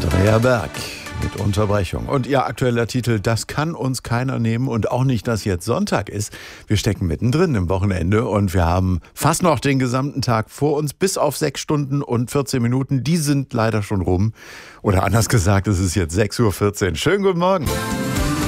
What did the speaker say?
Andrea Berg mit Unterbrechung. Und ihr aktueller Titel, das kann uns keiner nehmen und auch nicht, dass jetzt Sonntag ist. Wir stecken mittendrin im Wochenende und wir haben fast noch den gesamten Tag vor uns, bis auf 6 Stunden und 14 Minuten. Die sind leider schon rum. Oder anders gesagt, es ist jetzt 6:14 Uhr. Schönen guten Morgen.